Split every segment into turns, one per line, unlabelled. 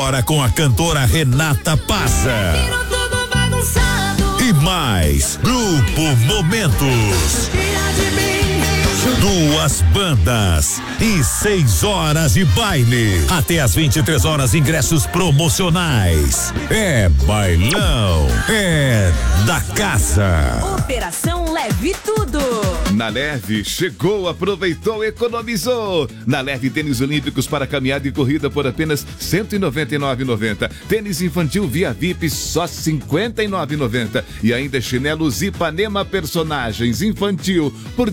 agora com a cantora Renata Passa. E mais, Grupo Momentos. 2 bandas e 6 horas de baile. Até às 23 horas, ingressos promocionais. É bailão, é da casa.
Operação Leve Tudo.
Na Leve, chegou, aproveitou, economizou. Na Leve, tênis olímpicos para caminhada e corrida por apenas R$ 199,90. Tênis infantil Via VIP só R$ 59,90. E ainda chinelos Ipanema Personagens infantil por R$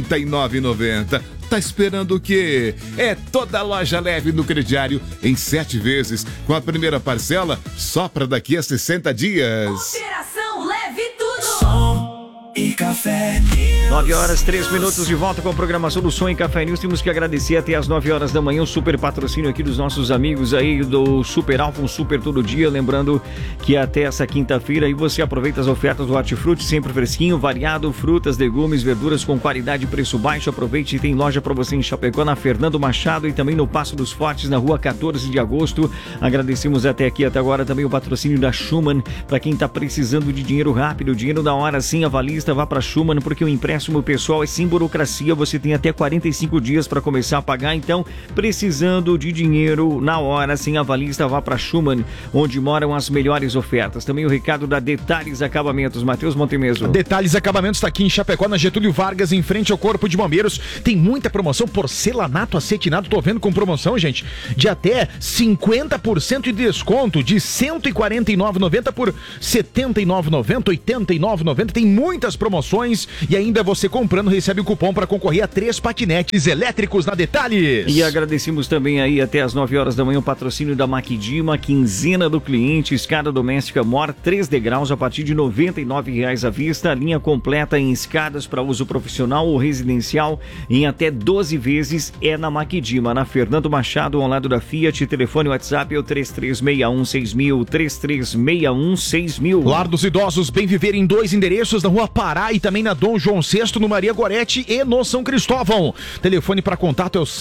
39,90. Tá esperando o quê? É toda loja Leve no crediário em 7 vezes, com a primeira parcela só para daqui a 60 dias.
Operação Leve Tudo.
Som e Café News.
9h03 de volta com a programação do Som e Café News. Temos que agradecer até às 9 horas da manhã o super patrocínio aqui dos nossos amigos aí do Super Alfa, um super todo dia. Lembrando que até essa quinta-feira aí você aproveita as ofertas do Hortifruti, sempre fresquinho, variado, frutas, legumes, verduras com qualidade e preço baixo. Aproveite, tem loja para você em Chapecó, na Fernando Machado e também no Passo dos Fortes, na rua 14 de agosto. Agradecemos até agora também o patrocínio da Schumann, para quem tá precisando de dinheiro rápido, dinheiro da hora, sim, avalista, vá para Schumann, porque o empréstimo pessoal é sem burocracia, você tem até 45 dias para começar a pagar. Então, precisando de dinheiro na hora, sem avalista, vá para Schumann, onde moram as melhores ofertas. Também o recado da Detalhes Acabamentos, Matheus Montemeso.
Detalhes Acabamentos está aqui em Chapecó, na Getúlio Vargas, em frente ao Corpo de Bombeiros. Tem muita promoção, porcelanato acetinado, tô vendo com promoção, gente, de até 50% de desconto, de R$ 149,90 por R$ 79,90, R$ 89,90. Tem muitas promoções e ainda você comprando recebe o cupom para concorrer a 3 patinetes elétricos na Detalhes.
E agradecemos também aí até às 9 horas da manhã o patrocínio da Maquidima, quinzena do cliente, escada doméstica Mor 3 degraus a partir de R$ 99,00 à vista, linha completa em escadas para uso profissional ou residencial em até 12 vezes é na Maquidima, na Fernando Machado, ao lado da Fiat. Telefone WhatsApp é o 33616000, 33616000.
Lar dos Idosos Bem Viver em 2 endereços, na Rua Pará e também na Dom João VI, no Maria Gorete e no São Cristóvão. Telefone para contato é o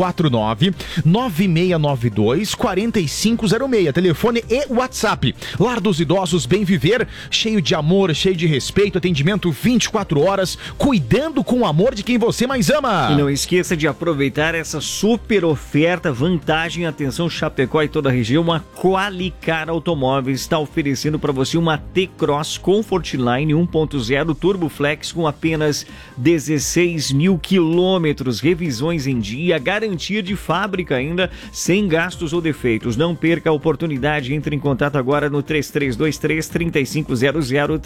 549-9692-4506. Telefone e WhatsApp. Lar dos Idosos Bem Viver, cheio de amor, cheio de respeito, atendimento 24 horas, cuidando com o amor de quem você mais ama.
E não esqueça de aproveitar essa super oferta, vantagem, atenção Chapecó e toda a região. A Qualicar Automóveis está oferecendo para você uma T-Cross Comfortline 1.0 Turbo Flex com apenas 16 mil quilômetros, revisões em dia, garantia de fábrica ainda, sem gastos ou defeitos. Não perca a oportunidade, entre em contato agora no 3323-3500,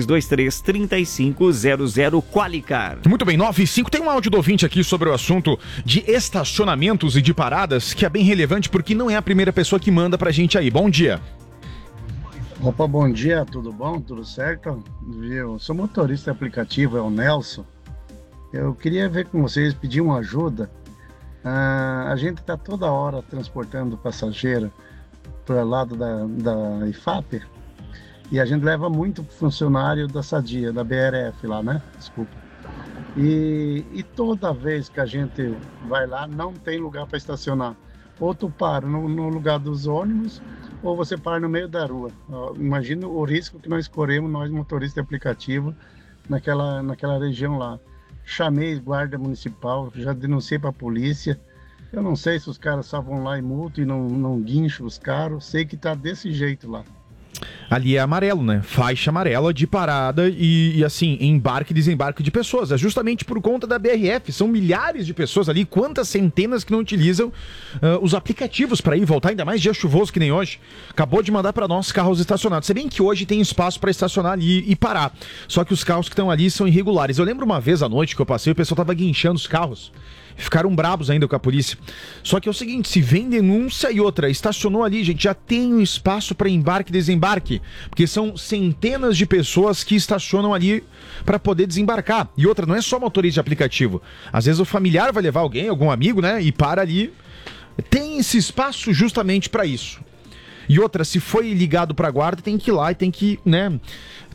3323-3500 Qualicar.
Muito bem, 9:05, tem um áudio do ouvinte aqui sobre o assunto de estacionamentos e de paradas, que é bem relevante porque não é a primeira pessoa que manda pra gente aí. Bom dia.
Opa, bom dia, tudo bom? Tudo certo? Eu sou motorista aplicativo, é o Nelson. Eu queria ver com vocês, pedir uma ajuda. A gente está toda hora transportando passageiro para o lado da IFAP e a gente leva muito funcionário da Sadia, da BRF lá, né? Desculpa. E toda vez que a gente vai lá, não tem lugar para estacionar. Ou tu para no lugar dos ônibus, ou você para no meio da rua. Imagina o risco que nós corremos, nós motoristas de aplicativo, naquela região lá. Chamei guarda municipal, já denunciei para a polícia. Eu não sei se os caras só vão lá e multam e não guincham os caras. Sei que tá desse jeito lá.
Ali é amarelo, né? Faixa amarela de parada e assim, embarque e desembarque de pessoas. É justamente por conta da BRF. São milhares de pessoas ali, quantas centenas que não utilizam os aplicativos para ir e voltar, ainda mais dia chuvoso que nem hoje. Acabou de mandar para nós carros estacionados. Se bem que hoje tem espaço para estacionar ali e parar. Só que os carros que estão ali são irregulares. Eu lembro uma vez à noite que eu passei, o pessoal tava guinchando os carros. Ficaram bravos ainda com a polícia. Só que é o seguinte, se vem denúncia e outra, estacionou ali, gente, já tem um espaço para embarque e desembarque. Porque são centenas de pessoas que estacionam ali para poder desembarcar. E outra, não é só motorista de aplicativo. Às vezes o familiar vai levar alguém, algum amigo, né? E para ali. Tem esse espaço justamente para isso. E outra, se foi ligado para guarda, tem que ir lá e tem que, né,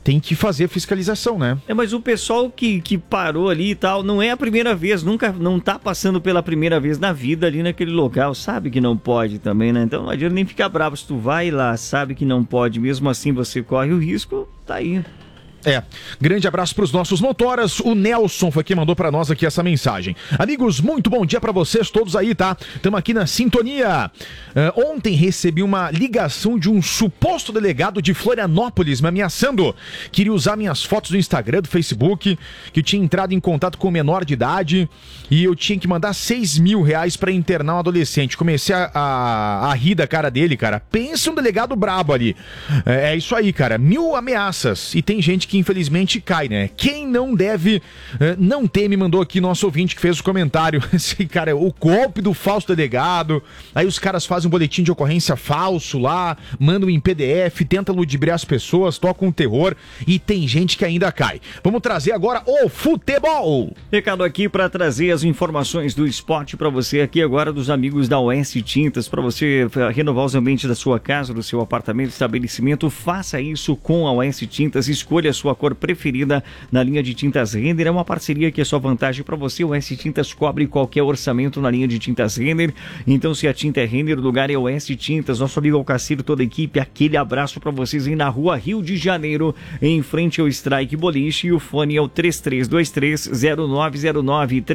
tem que fazer fiscalização, né?
Mas o pessoal que parou ali e tal, não é a primeira vez, não tá passando pela primeira vez na vida ali naquele local, sabe que não pode também, né? Então não adianta nem ficar bravo, se tu vai lá, sabe que não pode, mesmo assim você corre o risco, tá aí.
Grande abraço para os nossos motoras. O Nelson foi quem mandou para nós aqui essa mensagem. Amigos, muito bom dia para vocês todos aí, tá? Estamos aqui na sintonia. Ontem recebi uma ligação de um suposto delegado de Florianópolis me ameaçando. Queria usar minhas fotos do Instagram, do Facebook, que eu tinha entrado em contato com um menor de idade e eu tinha que mandar R$6.000 para internar um adolescente. Comecei a rir da cara dele, cara. Pensa um delegado brabo ali. É isso aí, cara. 1000 ameaças. E tem gente que infelizmente cai, né? Quem não deve não teme, mandou aqui nosso ouvinte que fez o comentário. Esse cara, o golpe do falso delegado. Aí os caras fazem um boletim de ocorrência falso lá, mandam em PDF, tentam ludibriar as pessoas, tocam o terror e tem gente que ainda cai. Vamos trazer agora o futebol.
Recado aqui para trazer as informações do esporte para você aqui agora dos amigos da OS Tintas, para você renovar os ambientes da sua casa, do seu apartamento, estabelecimento. Faça isso com a OS Tintas, escolha a sua cor preferida na linha de tintas Renner. É uma parceria que é só vantagem para você. O OS Tintas cobre qualquer orçamento na linha de tintas Renner. Então, se a tinta é Renner, o lugar é OS Tintas. Nosso amigo Alcaciro, toda a equipe, aquele abraço para vocês aí na rua Rio de Janeiro, em frente ao Strike Boliche. E o fone é o 3323-0909,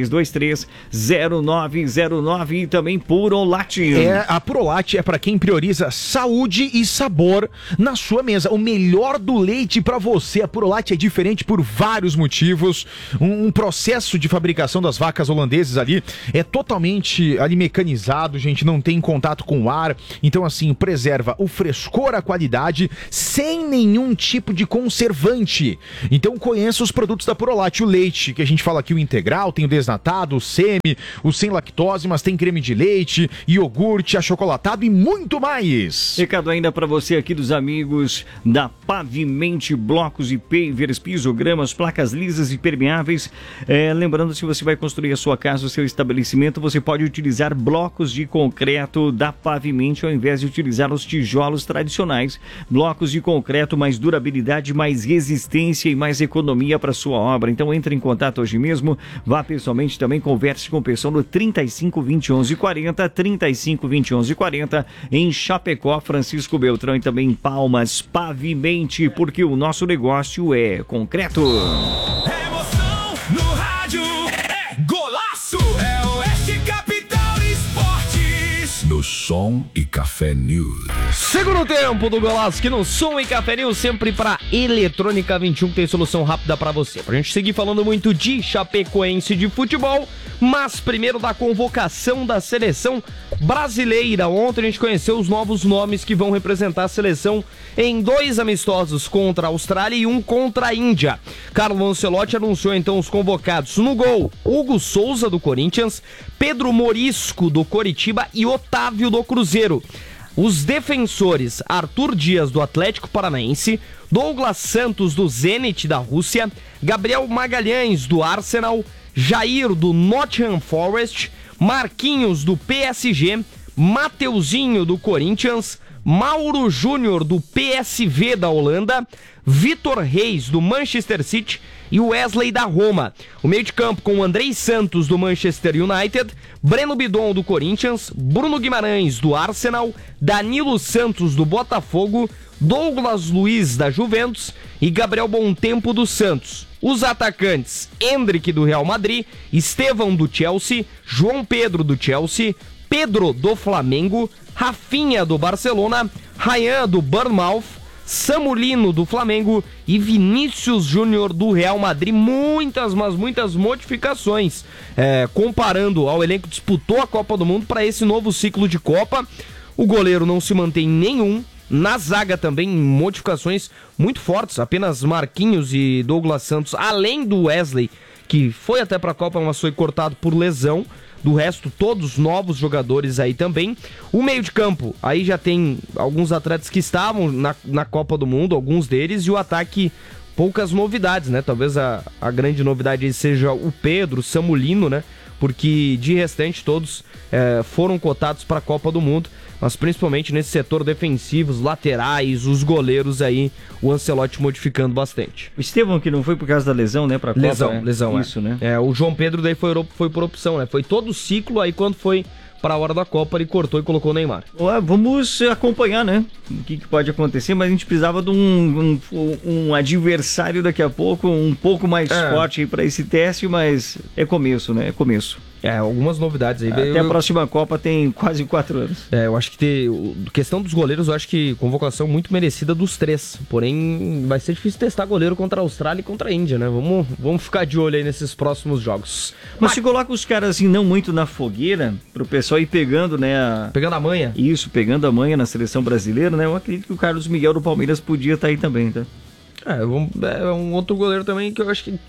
3323-0909. E também Purolate.
A Purolate é para quem prioriza saúde e sabor na sua mesa. O melhor do leite para você. A Purolate é diferente por vários motivos. Um processo de fabricação das vacas holandesas ali é totalmente ali mecanizado, gente, não tem contato com o ar. Então, assim, preserva o frescor, a qualidade, sem nenhum tipo de conservante. Então, conheça os produtos da Purolate. O leite, que a gente fala aqui, o integral, tem o desnatado, o semi, o sem lactose, mas tem creme de leite, iogurte, achocolatado e muito mais.
Recado ainda para você aqui dos amigos da Pavimente Blocos e pavers, pisogramas, placas lisas e permeáveis. Lembrando, se você vai construir a sua casa, o seu estabelecimento, você pode utilizar blocos de concreto da Pavimente ao invés de utilizar os tijolos tradicionais. Blocos de concreto, mais durabilidade, mais resistência e mais economia para sua obra. Então entre em contato hoje mesmo, vá pessoalmente também, converse com o pessoal no 35 20 11 40, 35 20 11 40, em Chapecó, Francisco Beltrão, e também em Palmas. Pavimente, porque o nosso negócio é concreto.
Emoção no rádio, golaço, é Oeste Capital Esportes. No Som e Café News.
Segundo tempo do Golaço aqui no Som e Café News, sempre pra Eletrônica 21, que tem solução rápida pra você. Pra gente seguir falando muito de Chapecoense de futebol, mas primeiro da convocação da seleção brasileira. Ontem a gente conheceu os novos nomes que vão representar a seleção em 2 amistosos, contra a Austrália e 1 contra a Índia. Carlo Ancelotti anunciou então os convocados. No gol, Hugo Souza do Corinthians, Pedro Morisco do Coritiba e Otávio do Cruzeiro. Os defensores, Arthur Dias do Atlético Paranaense, Douglas Santos do Zenit da Rússia, Gabriel Magalhães do Arsenal, Jair do Nottingham Forest, Marquinhos do PSG, Mateuzinho do Corinthians, Mauro Júnior do PSV da Holanda, Vitor Reis do Manchester City e Wesley da Roma. O meio de campo com Andrei Santos do Manchester United, Breno Bidon do Corinthians, Bruno Guimarães do Arsenal, Danilo Santos do Botafogo, Douglas Luiz da Juventus e Gabriel Bontempo do Santos. Os atacantes, Endrick do Real Madrid, Estevão do Chelsea, João Pedro do Chelsea, Pedro do Flamengo, Rafinha do Barcelona, Ryan do Bournemouth, Samulino do Flamengo e Vinícius Júnior do Real Madrid. Muitas modificações, comparando ao elenco que disputou a Copa do Mundo para esse novo ciclo de Copa. O goleiro não se mantém nenhum. Na zaga também modificações muito fortes, apenas Marquinhos e Douglas Santos, além do Wesley, que foi até para a Copa, mas foi cortado por lesão. Do resto, todos novos jogadores aí também. O meio de campo, aí já tem alguns atletas que estavam na Copa do Mundo, alguns deles, e o ataque, poucas novidades, né? Talvez a grande novidade aí seja o Pedro, o Samulino, né? porque de restante todos foram cotados para a Copa do Mundo, mas principalmente nesse setor defensivo, os laterais, os goleiros aí, o Ancelotti modificando bastante.
O Estevão, que não foi por causa da lesão, né, pra Copa.
Lesão,
isso, né?
O João Pedro daí foi por opção, né? Foi todo o ciclo, aí quando foi para a hora da Copa, ele cortou e colocou o Neymar.
Vamos acompanhar, né? O que pode acontecer, mas a gente precisava de um adversário daqui a pouco, um pouco mais forte para esse teste, mas é começo, né? É começo.
Algumas novidades aí.
Até a próxima Copa tem quase 4 anos.
Eu acho que questão dos goleiros, eu acho que convocação muito merecida dos 3. Porém, vai ser difícil testar goleiro contra a Austrália e contra a Índia, né? Vamos ficar de olho aí nesses próximos jogos.
Mas se coloca os caras assim, não muito na fogueira, pro pessoal ir pegando, né?
Pegando a manha.
Isso, pegando a manha na seleção brasileira, né? Eu acredito que o Carlos Miguel do Palmeiras podia estar aí também, tá?
É um outro goleiro também que eu acho que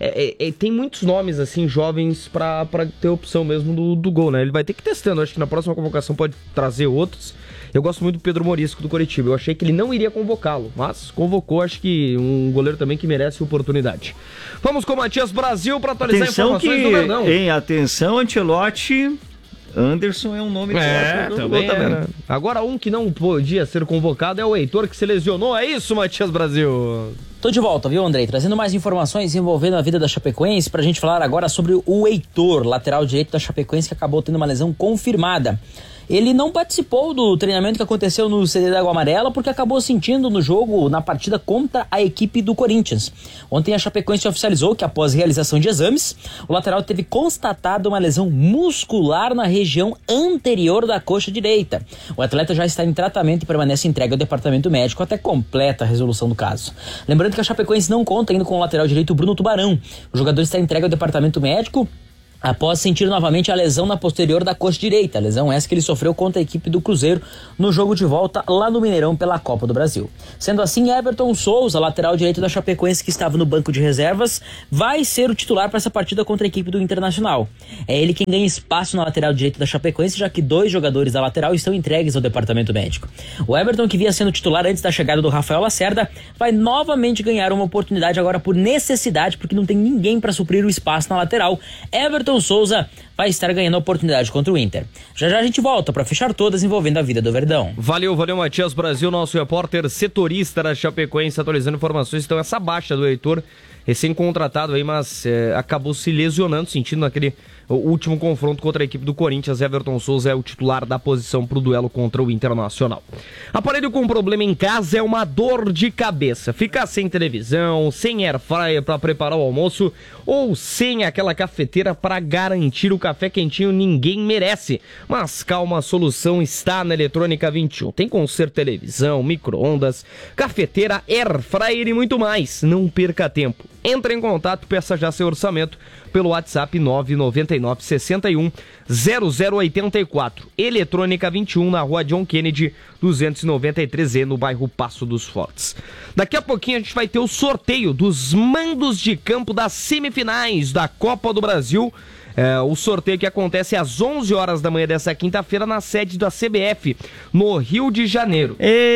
tem muitos nomes, assim, jovens pra ter opção mesmo do gol, né? Ele vai ter que ir testando. Eu acho que na próxima convocação pode trazer outros. Eu gosto muito do Pedro Morisco, do Coritiba. Eu achei que ele não iria convocá-lo, mas convocou, acho que um goleiro também que merece oportunidade. Vamos com o Matias Brasil pra atualizar informações do Verdão.
Atenção, Ancelotti. Anderson é um nome
também. Agora um que não podia ser convocado é o Heitor, que se lesionou. É isso, Matias Brasil?
Tô de volta, viu, Andrei? Trazendo mais informações envolvendo a vida da Chapecoense pra gente falar agora sobre o Heitor, lateral direito da Chapecoense, que acabou tendo uma lesão confirmada. Ele não participou do treinamento que aconteceu no CD da Água Amarela porque acabou sentindo no jogo, na partida contra a equipe do Corinthians. Ontem a Chapecoense oficializou que após realização de exames, o lateral teve constatado uma lesão muscular na região anterior da coxa direita. O atleta já está em tratamento e permanece entregue ao departamento médico até completa a resolução do caso. Lembrando que a Chapecoense não conta ainda com o lateral direito Bruno Tubarão. O jogador está entregue ao departamento médico após sentir novamente a lesão na posterior da coxa direita, a lesão essa que ele sofreu contra a equipe do Cruzeiro no jogo de volta lá no Mineirão pela Copa do Brasil. Sendo assim, Everton Souza, lateral direito da Chapecoense, que estava no banco de reservas, vai ser o titular para essa partida contra a equipe do Internacional. É ele quem ganha espaço na lateral direita da Chapecoense, já que 2 jogadores da lateral estão entregues ao departamento médico. O Everton, que vinha sendo titular antes da chegada do Rafael Lacerda, vai novamente ganhar uma oportunidade agora por necessidade, porque não tem ninguém para suprir o espaço na lateral. Everton Souza vai estar ganhando a oportunidade contra o Inter. Já a gente volta para fechar todas envolvendo a vida do Verdão.
Valeu, Matias Brasil, nosso repórter setorista da Chapecoense, atualizando informações. Então, essa baixa do Heitor, recém-contratado aí, mas acabou se lesionando, sentindo naquele último confronto contra a equipe do Corinthians. Everton Souza é o titular da posição para o duelo contra o Internacional. Aparelho com problema em casa é uma dor de cabeça. Ficar sem televisão, sem air fryer para preparar o almoço ou sem aquela cafeteira para garantir o café quentinho, ninguém merece. Mas calma, a solução está na Eletrônica 21. Tem conserto televisão, micro-ondas, cafeteira, air fryer e muito mais. Não perca tempo. Entre em contato, peça já seu orçamento pelo WhatsApp 999 61 0084. Eletrônica 21, na Rua John Kennedy 293E, no bairro Passo dos Fortes. Daqui a pouquinho a gente vai ter o sorteio dos mandos de campo das semifinais da Copa do Brasil. O sorteio que acontece às 11 horas da manhã dessa quinta-feira na sede da CBF, no Rio de Janeiro.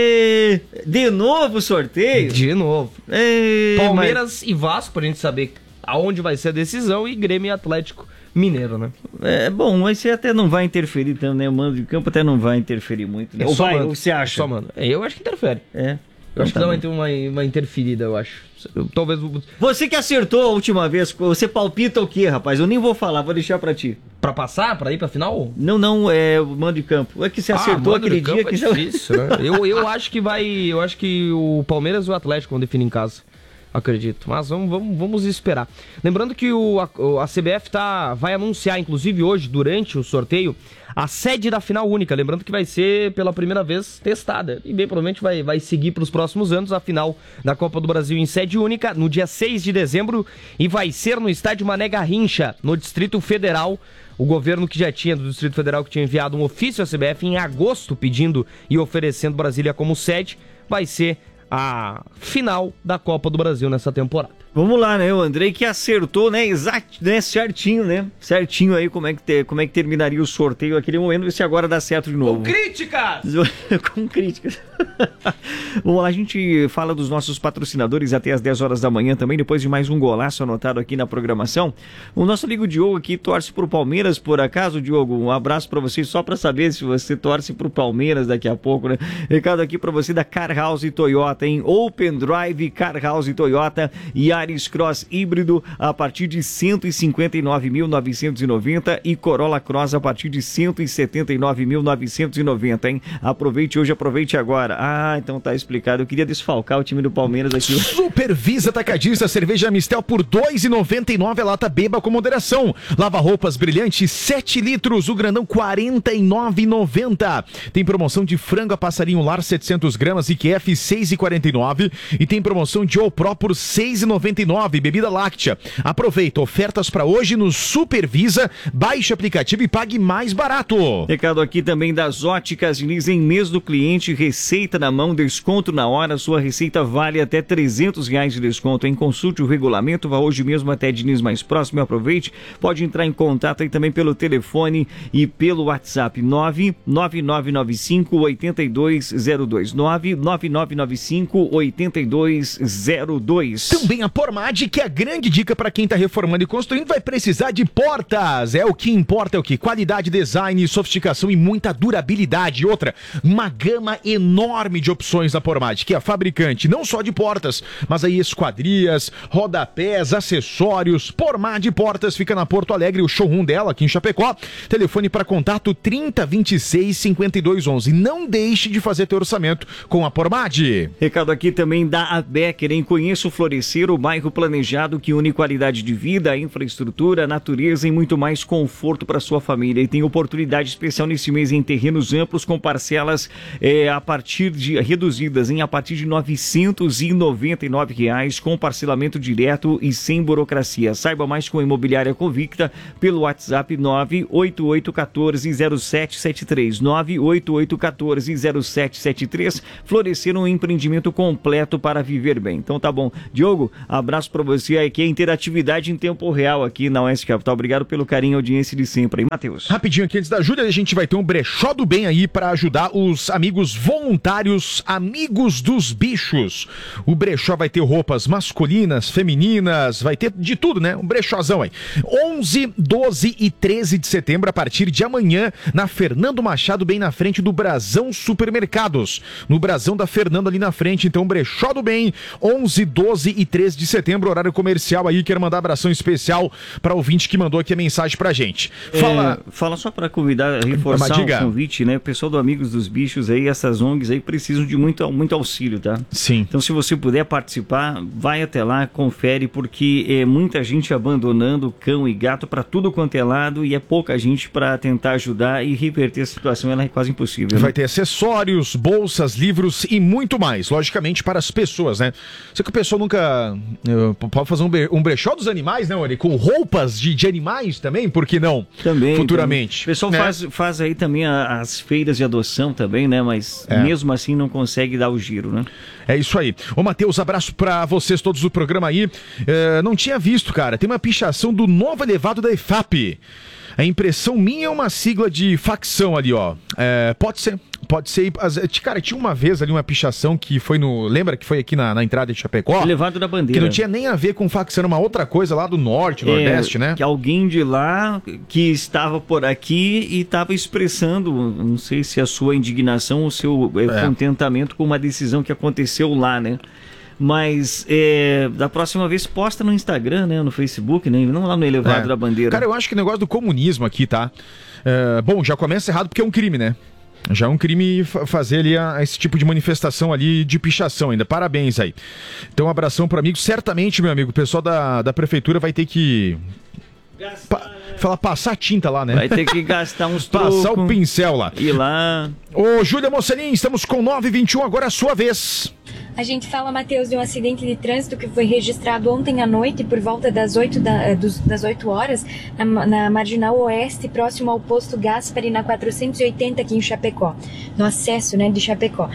De novo o sorteio?
De novo. Palmeiras e Vasco, pra gente saber aonde vai ser a decisão, e Grêmio e Atlético Mineiro, né?
Bom, mas você até não vai interferir tanto, né? O mando de campo até não vai interferir muito, né? Ou você acha?
Só mano. Eu acho que interfere. Eu acho que vai ter uma interferida, eu acho. Talvez...
Você que acertou a última vez, você palpita o quê, rapaz? Eu nem vou falar, vou deixar pra ti.
Pra passar? Pra ir pra final?
Não, é o mando de campo. É que você acertou aquele dia que...
É difícil, né? eu acho que vai... Eu acho que o Palmeiras e o Atlético vão definir em casa. Acredito, mas vamos esperar. Lembrando que a CBF vai anunciar, inclusive hoje, durante o sorteio, a sede da final única. Lembrando que vai ser pela primeira vez testada e bem provavelmente vai seguir para os próximos anos a final da Copa do Brasil em sede única no dia 6 de dezembro e vai ser no estádio Mané Garrincha, no Distrito Federal. O governo que já tinha, do Distrito Federal, que tinha enviado um ofício à CBF em agosto pedindo e oferecendo Brasília como sede, vai ser a final da Copa do Brasil nessa temporada.
Vamos lá, né? O Andrei que acertou, né? Exato, né? Certinho, né? Certinho aí como é que terminaria o sorteio naquele momento, ver se agora dá certo de novo.
Com críticas!
Com críticas. Bom, a gente fala dos nossos patrocinadores até as 10 horas da manhã também, depois de mais um golaço anotado aqui na programação. O nosso amigo Diogo aqui torce pro Palmeiras, por acaso, Diogo? Um abraço pra você, só pra saber se você torce pro Palmeiras daqui a pouco, né? Recado aqui pra você da Car House Toyota, hein? Open Drive Car House Toyota e Yaris Cross híbrido a partir de 159.990 e Corolla Cross a partir de 179.990, hein? Aproveite hoje, aproveite agora. Ah, então tá explicado. Eu queria desfalcar o time do Palmeiras aqui.
Supervisa Atacadista, cerveja Mistel por R$ 2,99 a lata, beba com moderação. Lava roupas brilhante 7 litros, o grandão R$ 49,90. Tem promoção de frango a passarinho lar 700 gramas e QF R$ 6,49 e tem promoção de Pro por R$ 6,99. Bebida láctea. Aproveita, ofertas para hoje no Supervisa, baixe o aplicativo e pague mais barato.
Recado aqui também das Óticas Diniz, em mês do cliente, receita na mão, desconto na hora, sua receita vale até R$300 de desconto. Em consulte o regulamento, vá hoje mesmo até Diniz mais próximo e aproveite. Pode entrar em contato aí também pelo telefone e pelo WhatsApp 99995-8202, 99995-8202.
Também a Pormad, que é a grande dica para quem está reformando e construindo, vai precisar de portas. É o que importa, é o que? Qualidade, design, sofisticação e muita durabilidade. Outra, uma gama enorme de opções da Pormad, que é a fabricante não só de portas, mas aí esquadrias, rodapés, acessórios. Pormad Portas fica na Porto Alegre, o showroom dela aqui em Chapecó. Telefone para contato 3026-5211. Não deixe de fazer teu orçamento com a Pormad.
Recado aqui também da Becker, hein? Conheça o Florescer, o bairro planejado que une qualidade de vida, infraestrutura, natureza e muito mais conforto para sua família. E tem oportunidade especial nesse mês em terrenos amplos com parcelas a partir de reduzidas a partir de R$ 999 com parcelamento direto e sem burocracia. Saiba mais com a Imobiliária Convicta pelo WhatsApp 988140773, 988140773. Florescer, um empreendimento completo para viver bem. Então tá bom. Diogo, abraço pra você aí, que é interatividade em tempo real aqui na Oeste Capital. Obrigado pelo carinho e audiência de sempre aí, Matheus.
Rapidinho aqui, antes da ajuda, a gente vai ter um brechó do bem aí pra ajudar os amigos voluntários, amigos dos bichos. O brechó vai ter roupas masculinas, femininas, vai ter de tudo, né? Um brechózão aí. 11, 12 e 13 de setembro, a partir de amanhã, na Fernando Machado, bem na frente do Brasão Supermercados. No Brasão da Fernando ali na frente, então, brechó do bem, 11, 12 e 13 de setembro, horário comercial aí. Quero mandar abração especial para o ouvinte que mandou aqui a mensagem pra gente.
Fala só para convidar, reforçar o convite, né? O pessoal do Amigos dos Bichos aí, essas ONGs aí precisam de muito auxílio, tá?
Sim.
Então, se você puder participar, vai até lá, confere, porque é muita gente abandonando cão e gato para tudo quanto é lado e é pouca gente para tentar ajudar e reverter a situação. Ela é quase impossível.
Vai ter acessórios, bolsas, livros e muito mais, logicamente, para as pessoas, né? Só que o pessoal nunca pode fazer um brechó dos animais, né, Ori? Com roupas de animais também, por que não?
Também.
Futuramente.
O pessoal faz aí também as feiras de adoção também, né? Mas mesmo assim não consegue dar o giro, né?
É isso aí. Ô, Matheus, abraço pra vocês todos do programa aí. Não tinha visto, cara. Tem uma pichação do novo elevado da EFAP. A impressão minha é uma sigla de facção ali, ó. Pode ser. Cara, tinha uma vez ali uma pichação que foi no... Lembra que foi aqui na entrada de Chapecó?
Elevado da Bandeira.
Que não tinha nem a ver com facção, era uma outra coisa lá do norte, nordeste, né?
Que alguém de lá que estava por aqui e estava expressando, não sei se a sua indignação ou o seu contentamento com uma decisão que aconteceu lá, né? Mas da próxima vez posta no Instagram, né? No Facebook, né? Não lá no Elevado da Bandeira.
Cara, eu acho que o negócio do comunismo aqui, tá? Bom, já começa errado porque é um crime, né? Já é um crime fazer ali esse tipo de manifestação ali de pichação ainda. Parabéns aí. Então, um abração pro amigo. Certamente, meu amigo, o pessoal da prefeitura vai ter que... passar tinta lá, né?
Vai ter que gastar uns trocos.
Passar o pincel lá.
Ir lá.
Ô, Júlia Mocelin, estamos com 9h21, agora é a sua vez.
A gente fala, Matheus, de um acidente de trânsito que foi registrado ontem à noite por volta das 8 horas na Marginal Oeste, próximo ao posto Gaspari, na 480 aqui em Chapecó, no acesso, né, de Chapecó.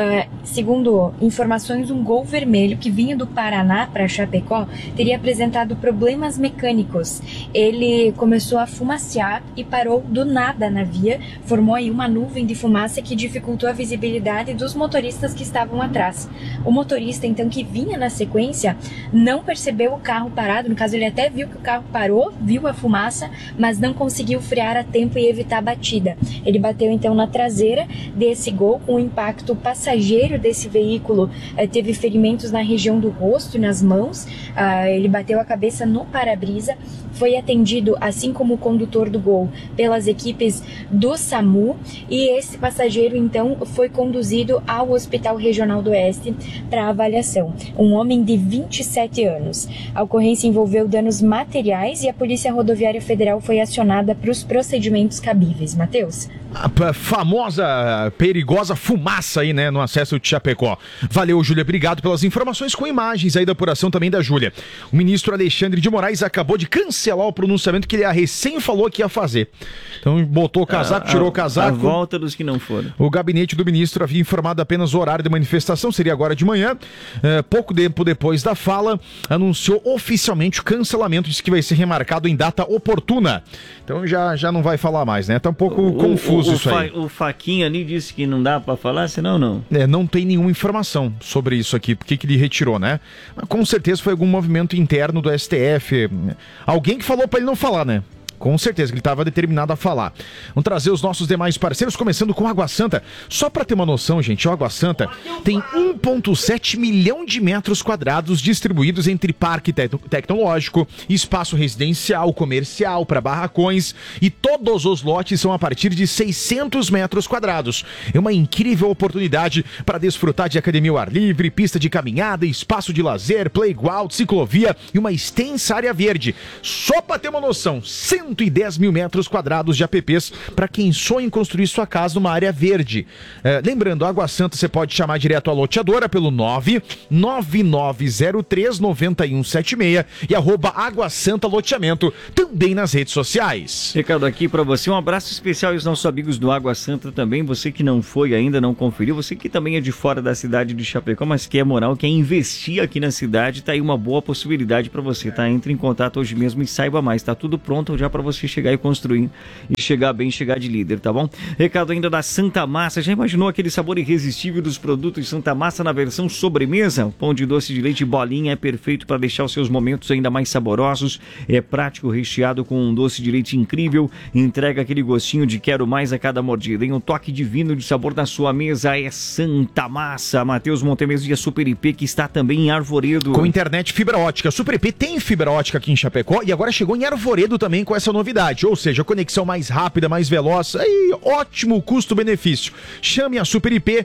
Segundo informações, um Gol vermelho que vinha do Paraná para Chapecó teria apresentado problemas mecânicos. Ele começou a fumacear e parou do nada na via, formou aí uma nuvem de fumaça que dificultou a visibilidade dos motoristas que estavam atrás. O motorista, então, que vinha na sequência, não percebeu o carro parado. No caso, ele até viu que o carro parou, viu a fumaça, mas não conseguiu frear a tempo e evitar a batida. Ele bateu, então, na traseira desse Gol, com o impacto. O passageiro desse veículo teve ferimentos na região do rosto e nas mãos. Ele bateu a cabeça no para-brisa, foi atendido, assim como o condutor do Gol, pelas equipes do SAMU, e esse passageiro, então, foi conduzido ao Hospital Regional do Oeste para avaliação. Um homem de 27 anos. A ocorrência envolveu danos materiais e a Polícia Rodoviária Federal foi acionada para os procedimentos cabíveis. Matheus?
A famosa, perigosa fumaça aí, né, no acesso de Chapecó. Valeu, Júlia, obrigado pelas informações com imagens aí da apuração também da Júlia. O ministro Alexandre de Moraes acabou de cancelar o pronunciamento que ele recém falou que ia fazer. Então botou o casaco, tirou o casaco.
A volta dos que não foram.
O gabinete do ministro havia informado apenas o horário de manifestação, seria agora de manhã. Pouco tempo depois da fala, anunciou oficialmente o cancelamento, disse que vai ser remarcado em data oportuna. Então já não vai falar mais, né? Tá um pouco confuso isso aí.
O Faquinha ali disse que não dá pra falar, senão não.
Não tem nenhuma informação sobre isso aqui, porque que ele retirou, né? Mas com certeza foi algum movimento interno do STF. Alguém que falou pra ele não falar, né? Com certeza que ele estava determinado a falar. Vamos trazer os nossos demais parceiros, começando com Água Santa. Só para ter uma noção, gente, a Água Santa tem 1,7 milhão de metros quadrados distribuídos entre parque tecnológico, espaço residencial, comercial, para barracões, e todos os lotes são a partir de 600 metros quadrados. É uma incrível oportunidade para desfrutar de academia ao ar livre, pista de caminhada, espaço de lazer, playground, ciclovia e uma extensa área verde. Só para ter uma noção, 110 mil metros quadrados de APPs para quem sonha em construir sua casa numa área verde. Lembrando, Água Santa você pode chamar direto a loteadora pelo 99903-9176 e @Água Santa Loteamento também nas redes sociais.
Recado aqui para você, um abraço especial aos nossos amigos do Água Santa também, você que não foi ainda, não conferiu, você que também é de fora da cidade de Chapecó, mas quer morar, quer investir aqui na cidade, tá aí uma boa possibilidade para você, tá? Entre em contato hoje mesmo e saiba mais, tá tudo pronto já para você chegar e construir e chegar bem, chegar de líder, tá bom? Recado ainda da Santa Massa, já imaginou aquele sabor irresistível dos produtos Santa Massa na versão sobremesa? O pão de doce de leite bolinha é perfeito para deixar os seus momentos ainda mais saborosos, é prático, recheado com um doce de leite incrível, entrega aquele gostinho de quero mais a cada mordida, em um toque divino de sabor na sua mesa é Santa Massa. Matheus Montemeso e a Super IP, que está também em Arvoredo.
Com internet fibra ótica, Super IP tem fibra ótica aqui em Chapecó e agora chegou em Arvoredo também com essa novidade, ou seja, conexão mais rápida, mais veloz, aí ótimo custo-benefício. Chame a Super IP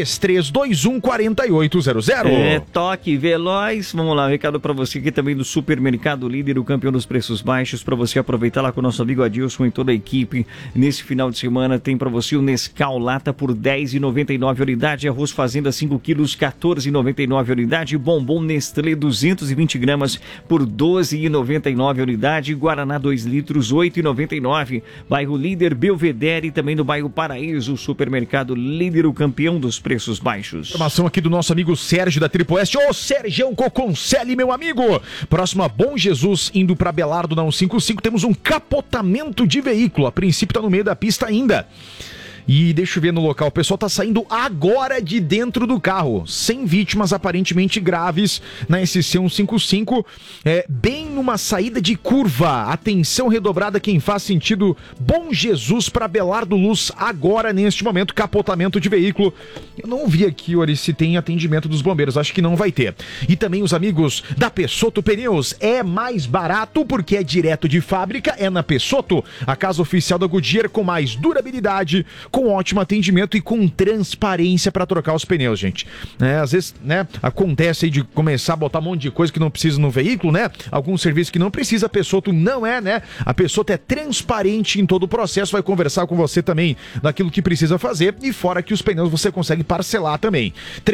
3321-4800.
Toque veloz. Vamos lá, recado para você aqui também do Supermercado Líder, o campeão dos preços baixos, para você aproveitar lá com o nosso amigo Adilson e toda a equipe. Nesse final de semana tem para você o Nescau Lata por R$10,99 unidade, arroz Fazenda 5 quilos R$14,99 unidade, bombom Nestlé 220 gramas por R$12,99 unidade, Guaraná 2 litros R$8,99. Bairro Líder, Belvedere e também no bairro Paraíso, o Supermercado Líder, o campeão dos preços baixos.
Informação aqui do nosso amigo Sérgio da Tripo Oeste. Ô, Sérgio Coconcelli, meu amigo! Próximo a Bom Jesus, indo para Belardo na 155, temos um capotamento de veículo. A princípio tá no meio da pista ainda. E deixa eu ver no local, o pessoal tá saindo agora de dentro do carro, sem vítimas aparentemente graves na SC 155, bem numa saída de curva. Atenção redobrada quem faz sentido Bom Jesus para Belardo Luz, agora neste momento, capotamento de veículo. Eu não vi aqui, Ori, se tem atendimento dos bombeiros, acho que não vai ter. E também os amigos da Pessotto Pneus, é mais barato porque é direto de fábrica, é na Pessotto, a casa oficial da Goodyear com mais durabilidade, com ótimo atendimento e com transparência para trocar os pneus, gente. Às vezes, né, acontece aí de começar a botar um monte de coisa que não precisa no veículo, né? Algum serviço que não precisa, a pessoa não é, né? A pessoa é transparente em todo o processo, vai conversar com você também daquilo que precisa fazer, e fora que os pneus você consegue parcelar também.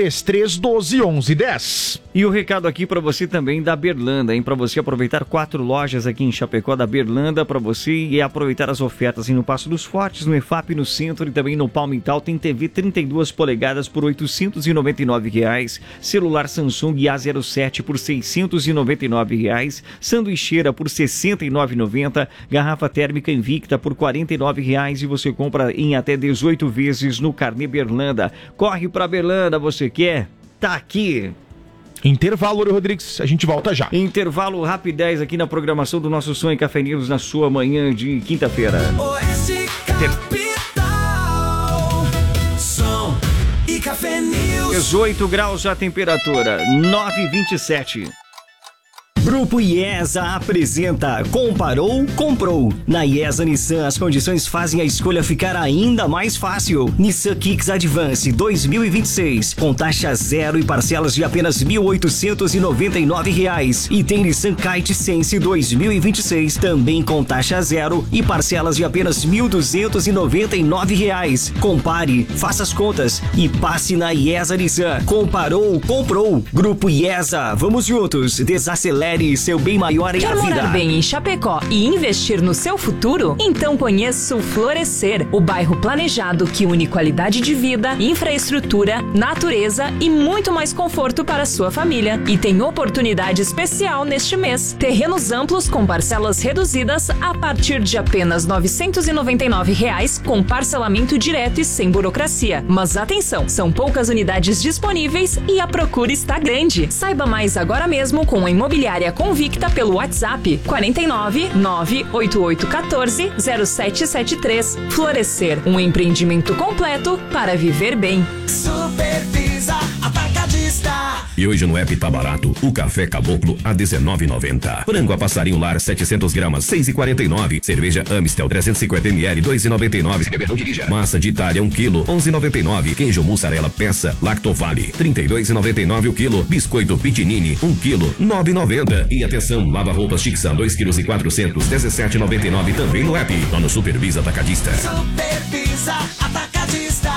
3312-1110.
E o recado aqui para você também da Berlanda, hein? Para você aproveitar 4 lojas aqui em Chapecó da Berlanda, para você e aproveitar as ofertas no Passo dos Fortes, no EFAP, no Centro e também no Palmital. Tem TV 32 polegadas por R$ 899, celular Samsung A07 por R$ 699, sanduicheira por R$ 69,90, garrafa térmica Invicta por R$ 49 e você compra em até 18 vezes no Carnê Berlanda. Corre pra Berlanda, você quer? Tá aqui.
Intervalo, Loro Rodrigues, a gente volta já.
Intervalo rapidez aqui na programação do nosso Sonho Café News na sua manhã de quinta-feira.
Oeste Capital, Som e Café News.
18 graus a temperatura, 9h27.
Grupo IESA apresenta Comparou, Comprou. Na IESA Nissan, as condições fazem a escolha ficar ainda mais fácil. Nissan Kicks Advance 2026, com taxa zero e parcelas de apenas R$ 1.899. E tem Nissan Kite Sense 2026, também com taxa zero e parcelas de apenas R$ 1.299. Compare, faça as contas e passe na IESA Nissan. Comparou, Comprou. Grupo IESA, vamos juntos, desacelere seu bem maior em a vida.
Quer morar bem em Chapecó e investir no seu futuro? Então conheça o Florescer, o bairro planejado que une qualidade de vida, infraestrutura, natureza e muito mais conforto para a sua família. E tem oportunidade especial neste mês. Terrenos amplos com parcelas reduzidas a partir de apenas R$ 999, com parcelamento direto e sem burocracia. Mas atenção, são poucas unidades disponíveis e a procura está grande. Saiba mais agora mesmo com a Imobiliária Convicta pelo WhatsApp 49 98814 0773. Florescer, um empreendimento completo para viver bem.
Supervisa Atacadista.
E hoje no app tá barato. O café Caboclo a R$19,90. Frango a passarinho lar 700 gramas 6,49. Cerveja Amstel 350 ml 2,99. Massa de Itália 1 kg 11,99. Queijo mussarela peça Lactovale 32,99 o quilo. Biscoito Pitinini 1 kg 9,90. E atenção, lava roupas Tixan 2 kg e 400 17,99 também no app. Lá no Supervisa Atacadista.
Supervisa Atacadista.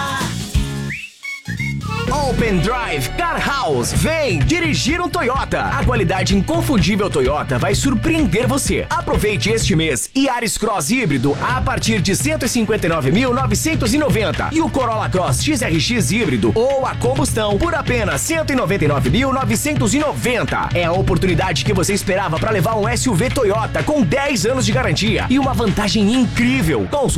Open Drive Car House. Vem dirigir um Toyota. A qualidade inconfundível Toyota vai surpreender você. Aproveite este mês Yaris Cross híbrido a partir de 159.990 e o Corolla Cross XRX híbrido ou a combustão por apenas 199.990. É a oportunidade que você esperava para levar um SUV Toyota com 10 anos de garantia e uma vantagem incrível.